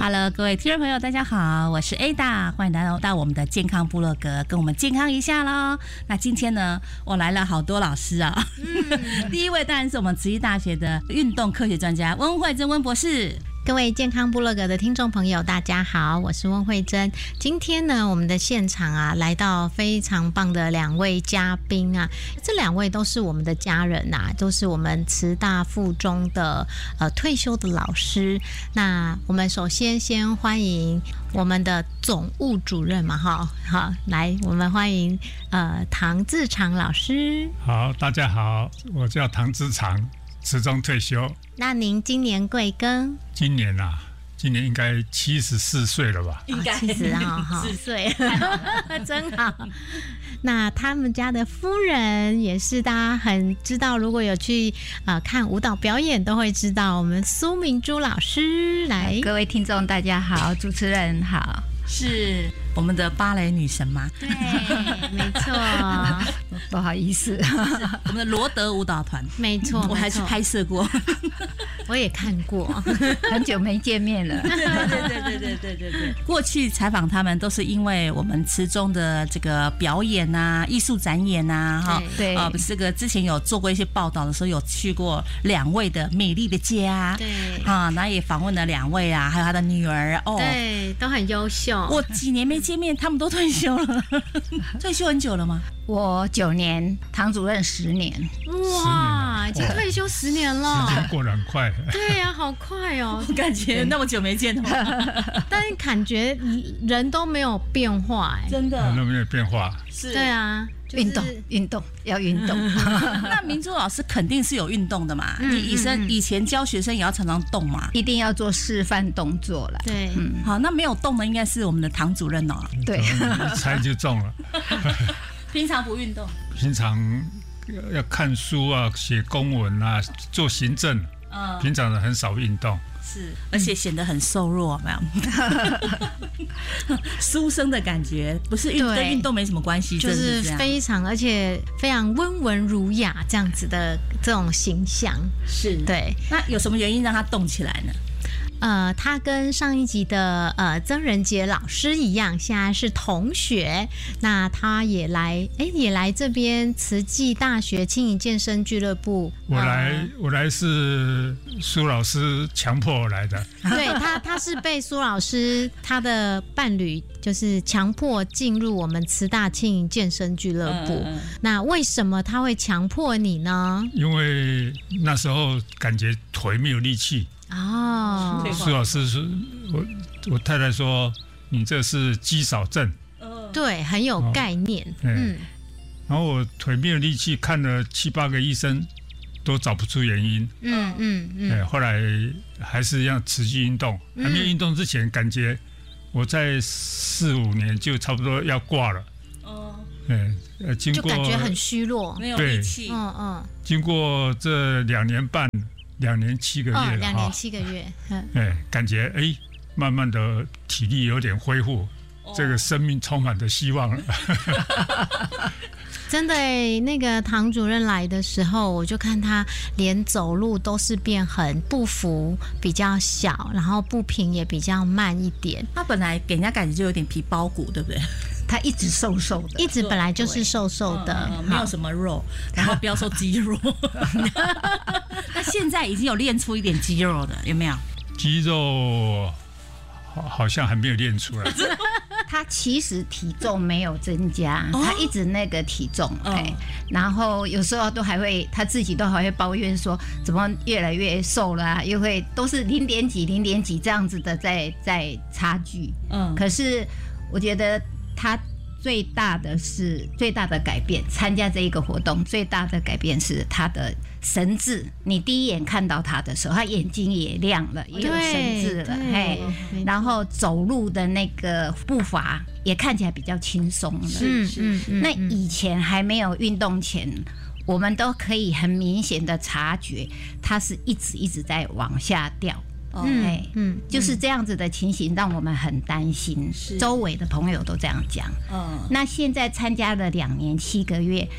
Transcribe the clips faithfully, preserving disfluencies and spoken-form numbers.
Hello， 各位听众朋友，大家好，我是 Ada， 欢迎来到到我们的健康部落格，跟我们健康一下咯。那今天呢，我来了好多老师啊。嗯、第一位当然是我们慈济大学的运动科学专家温慧珍温博士。 各位健康部落格的听众朋友大家好，我是温慧珍。今天呢，我们的现场啊来到非常棒的两位嘉宾啊，这两位都是我们的家人啊，都是我们慈大附中的呃退休的老师。那我们首先先欢迎我们的总务主任嘛，哈，好，来我们欢迎呃唐志常老师。 好，大家好，我叫唐志常，慈中退休。 那您今年贵庚？ 今年啊，今年应该七十四岁了吧？ 应该七十哈，四岁，真好。那他们家的夫人也是大家很知道，如果有去呃看舞蹈表演，都会知道我们苏明珠老师来。 各位听众大家好，主持人好。 是我们的芭蕾女神吗？ 对，没错。 不好意思， 我们的罗德舞蹈团， 没错， 我还去拍摄过， 我也看过， 很久没见面了。 对对对对对对对对。过去采访他们都是因为我们慈中的这个表演啊、艺术展演啊，哈， 对啊，这个之前有做过一些报道的时候，有去过两位的美丽的家， 对， 啊，然后也访问了两位啊，还有他的女儿，哦， 对，都很优秀。 我几年没见面，他们都退休了，退休很久了吗？ 我九年，唐主任十年。 哇，已经退休十年了， 时间过得很快。 对呀、啊，好快哦， 我感觉那么久没见了， 但是感觉人都没有变化，哎， 真的， 都没有变化。 是， 对啊。就是、 运动，运动要运动。 那明珠老师肯定是有运动的嘛？ 嗯、 你以前以前教学生也要常常动嘛， 一定要做示范动作了。 对， 嗯，好，那没有动的应该是我们的唐主任哦。 对， 一猜就中了。 平常不运动， 平常要看书啊、写公文啊、做行政，嗯，平常很少运动。 是，而且显得很瘦弱，没有书生的感觉，不是运跟运动没什么关系， 就是非常而且非常温文儒雅这样子的这种形象。 是，对。那有什么原因让他动起来呢？ 呃，他跟上一集的呃曾仁杰老师一样，现在是同学。那他也来，哎，也来这边慈济大学轻盈健身俱乐部。 我来，呃、我来是苏老师强迫我来的。 对他，他是被苏老师他的伴侣就是强迫进入我们慈大轻盈健身俱乐部。嗯嗯那为什么他会强迫你呢？ 因为那时候感觉腿没有力气。 哦， 苏老师说，我我太太说你这是肌少症， 对，很有概念。哦、嗯， 然后我腿没有力气，看了七八个医生都找不出原因。 嗯嗯嗯， 后来还是要持续运动。还没有运动之前，感觉我在四五年就差不多要挂了。哦， 呃，经过就感觉很虚弱， 没有力气。 嗯嗯， 经过这两年半。两年七个月了， 两、哦、年七个月， 哎，感觉哎，慢慢的体力有点恢复，哦、这个生命充满着希望了。 真的哎，那个唐主任来的时候，我就看他连走路都是变很步幅比较小，然后步频也比较慢一点。 他本来给人家感觉就有点皮包骨，对不对？ 他一直瘦瘦的， 一直本来就是瘦瘦的， 嗯嗯、没有什么肉，然后不要说肌肉。那现在已经有练出一点肌肉的，有没有？ 肌肉好像还没有练出来。 他其实体重没有增加，哦、他一直那个体重，哎、哦，然后有时候都还会他自己都还会抱怨说，怎么越来越瘦了啊？又会都是零点几、零点几这样子的在在差距。嗯，可是我觉得他最大的是最大的改变，参加这一个活动最大的改变是他的神智。你第一眼看到他的时候，他眼睛也亮了，也有神智了，嘿，然后走路的那个步伐也看起来比较轻松了。 是是是。 那以前还没有运动前，我们都可以很明显的察觉，他是一直一直在往下掉。嗯嗯，就是这样子的情形，让我们很担心。周围的朋友都这样讲。嗯，那现在参加了两年七个月，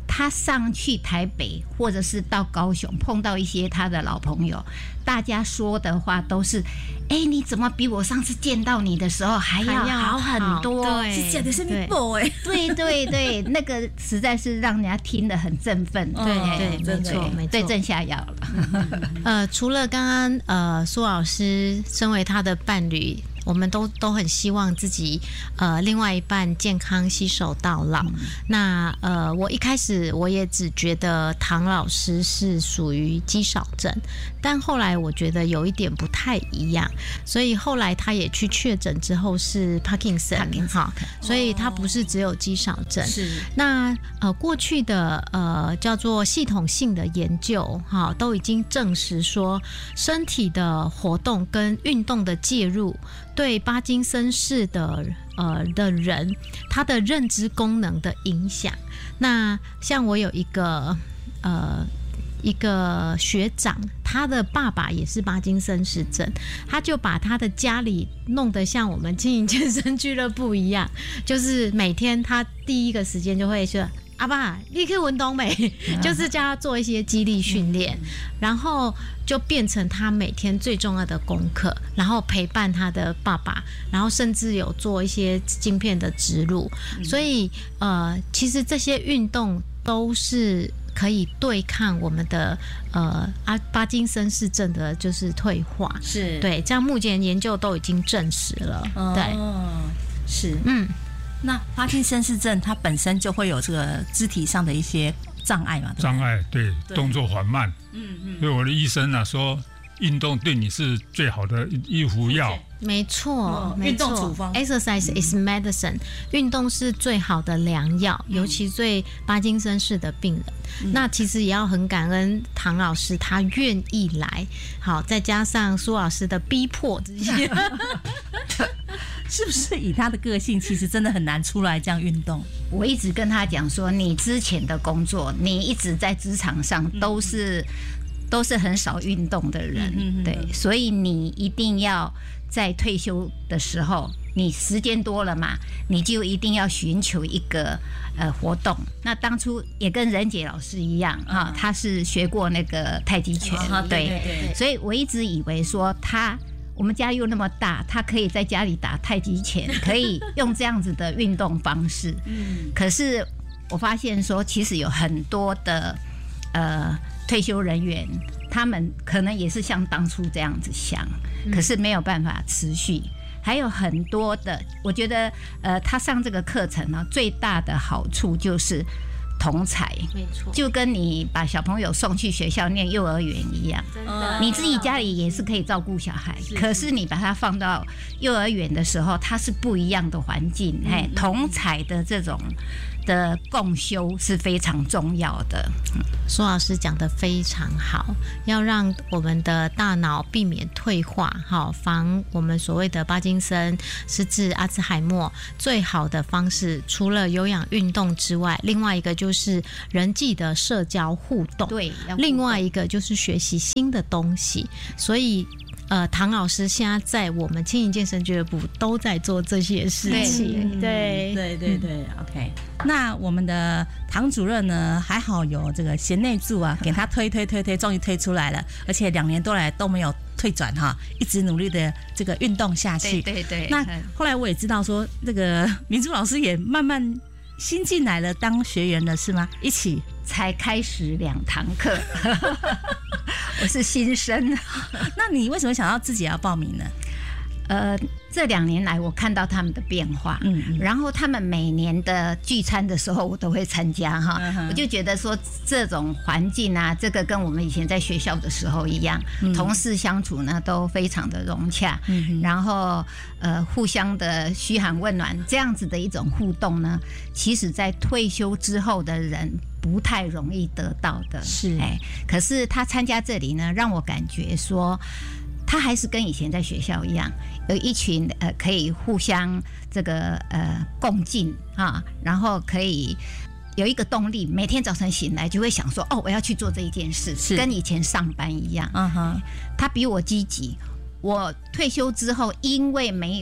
他上去台北或者是到高雄碰到一些他的老朋友，大家说的话都是，哎、欸，你怎么比我上次见到你的时候还要好很多？ 对， 是假的是你播哎， 对对对，那个实在是让人家听得很振奋。 对对，没错没错， 对症下药了。 呃，除了刚刚呃苏老师身为他的伴侣，我们都都很希望自己呃另外一半健康携手到老。嗯、那呃我一开始我也只觉得唐老师是属于肌少症，但后来我觉得有一点不太一样，所以后来他也去确诊之后是 Parkinson 哈，所以他不是只有肌少症。是那呃过去的呃叫做系统性的研究哈，都已经证实说身体的活动跟运动的介入对巴金森氏的呃的人，他的认知功能的影响。那像我有一个呃一个学长，他的爸爸也是巴金森氏症，他就把他的家里弄得像我们经营健身俱乐部一样，就是每天他第一个时间就会说。阿爸，你去运动没？就是叫他做一些肌力训练，然后就变成他每天最重要的功课，然后陪伴他的爸爸，然后甚至有做一些晶片的植入，所以呃，其实这些运动都是可以对抗我们的呃阿巴金森氏症的，就是退化。是对，这样目前研究都已经证实了。哦、对， 是嗯。那帕金森氏症它本身就会有这个肢体上的一些障碍嘛？ 障碍，对，动作缓慢。嗯嗯。所以我的医生啊说，运动对你是最好的一副药。 没错， 运动处方 ，exercise is medicine， 运动是最好的良药，尤其对巴金森氏的病人。嗯、那其实也要很感恩唐老师，他愿意来，好，再加上苏老师的逼迫之下。 是不是以他的个性，其实真的很难出来这样运动？ 我一直跟他讲说，你之前的工作，你一直在职场上都是、嗯、都是很少运动的人，嗯嗯嗯对，所以你一定要在退休的时候，你时间多了嘛，你就一定要寻求一个呃活动。那当初也跟任杰老师一样啊，他是学过那个太极拳， 哦、对, 对, 对对， 所以我一直以为说他。我们家又那么大，他可以在家里打太极拳，可以用这样子的运动方式。嗯，可是我发现说，其实有很多的呃退休人员，他们可能也是像当初这样子想，可是没有办法持续。还有很多的，我觉得呃，他上这个课程呢，最大的好处就是同才，没错，就跟你把小朋友送去学校念幼儿园一样，真的，你自己家里也是可以照顾小孩，是是可是你把他放到幼儿园的时候，它是不一样的环境，哎、嗯，同才的这种的共修是非常重要的。 苏老师讲得非常好，要让我们的大脑避免退化，好，防我们所谓的巴金森、失智、阿兹海默，最好的方式除了有氧运动之外，另外一个就是人际的社交互动， 对， 另外一个就是学习新的东西，所以。呃，唐老师现在在我们轻盈健身俱乐部都在做这些事情， 对对对对 ，OK。那我们的唐主任呢，还好有这个贤内助啊，给他推推推推，终于推出来了，而且两年多来都没有退转哈，一直努力的这个运动下去。 对对对。 那后来我也知道说，这个明珠老师也慢慢新进来了，当学员了是吗？一起才开始两堂课。我是新生。 那你为什么想要自己要报名呢？ 呃，这两年来我看到他们的变化，嗯嗯，然后他们每年的聚餐的时候我都会参加哈，嗯、我就觉得说这种环境啊，这个跟我们以前在学校的时候一样，嗯、同事相处呢都非常的融洽，嗯、然后呃互相的嘘寒问暖，这样子的一种互动呢，其实在退休之后的人不太容易得到的，是哎，可是他参加这里呢，让我感觉说。他还是跟以前在学校一样，有一群呃可以互相这个呃共进啊，然后可以有一个动力，每天早晨醒来就会想说，哦，我要去做这一件事，跟以前上班一样。嗯哼，他比我积极。我退休之后，因为没有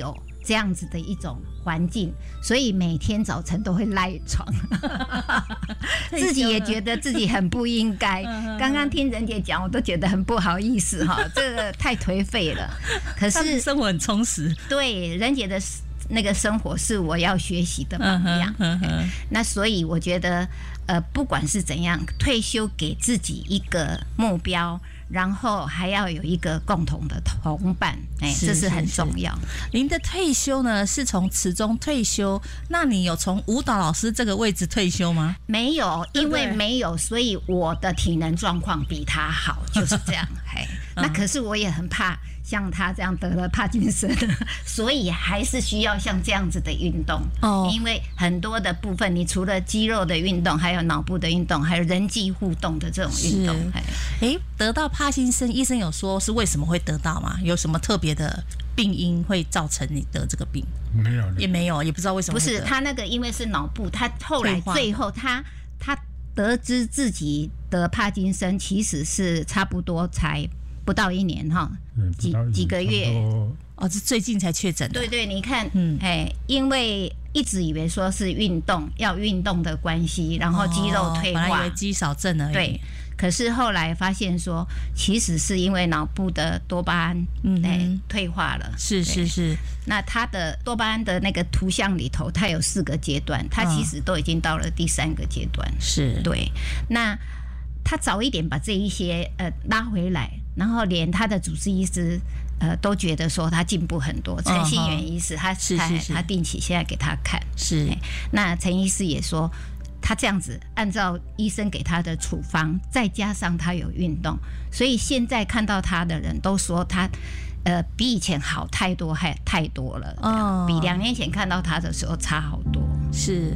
这样子的一种环境，所以每天早晨都会赖床，自己也觉得自己很不应该。刚刚听任姐讲，我都觉得很不好意思哈，这个太颓废了。可是生活很充实， 对任姐的那个生活是我要学习的榜样。嗯嗯、那所以我觉得，呃，不管是怎样，退休给自己一个目标。然后还要有一个共同的同伴，哎，这是很重要。是是是， 您的退休呢是从慈中退休，那你有从舞蹈老师这个位置退休吗？ 没有，因为没有，所以我的体能状况比他好，就是这样。嘿，那可是我也很怕像他这样得了帕金森，所以还是需要像这样子的运动。哦，因为很多的部分，你除了肌肉的运动，还有脑部的运动，还有人际互动的这种运动。 哎，得到帕金森，医生有说是为什么会得到吗？有什么特别的病因会造成你得这个病？ 没有， 也没有，也不知道为什么。 不是他那个，因为是脑部，他后来最后他他得知自己得帕金森，其实是差不多才不到一年哈，几几个月。 哦，是最近才确诊的。 对对，你看，嗯，哎，因为一直以为说是运动，要运动的关系，然后肌肉退化， 本来以为肌少症而已。 对。可是后来发现说，其实是因为脑部的多巴胺嗯、欸、退化了。 是是是。 那它的多巴胺的那个图像里头，它有四个阶段，它其实都已经到了第三个阶段。 是、嗯。 对。那他早一点把这一些呃拉回来，然后连他的主治医师呃都觉得说他进步很多。陈新元医师他是是是他定期现在给他看。 是。 欸、那陈医师也说。他这样子按照医生给他的处方，再加上他有运动，所以现在看到他的人都说他，呃，比以前好太多，还太多了。哦，比两年前看到他的时候差好多。 是，